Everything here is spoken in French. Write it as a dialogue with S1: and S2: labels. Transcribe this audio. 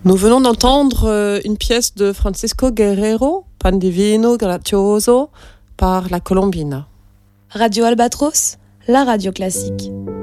S1: Nous venons d'entendre une pièce de Francisco Guerrero, Pan Divino Grazioso, par la Colombina.
S2: Radio Albatros, la radio classique.